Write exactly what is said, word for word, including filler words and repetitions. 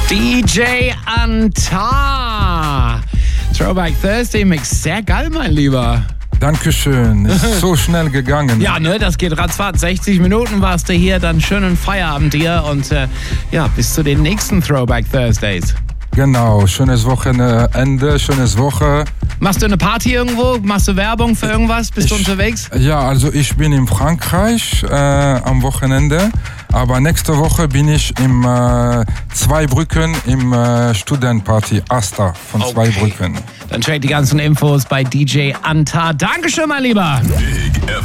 D J Antar. Throwback Thursday Mix. Sehr geil, mein Lieber. Dankeschön. Ist so schnell gegangen. Ja, ne, das geht ratzfatz. sechzig Minuten warst du hier, dann schönen Feierabend dir und äh, ja, bis zu den nächsten Throwback Thursdays. Genau, schönes Wochenende, schönes Woche. Machst du eine Party irgendwo? Machst du Werbung für irgendwas? Bist ich, du unterwegs? Ja, also ich bin in Frankreich äh, am Wochenende, aber nächste Woche bin ich im äh, Zweibrücken im äh, Studentenparty Asta von okay. Zweibrücken. Dann check die ganzen Infos bei D J Antar. Dankeschön, mein Lieber.